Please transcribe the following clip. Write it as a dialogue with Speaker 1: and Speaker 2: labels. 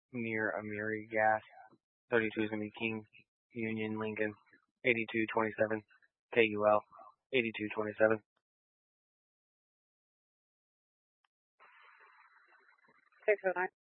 Speaker 1: near Amiri Gas. 32 is going to be King Union Lincoln. 8227 KUL. 8227.
Speaker 2: 609.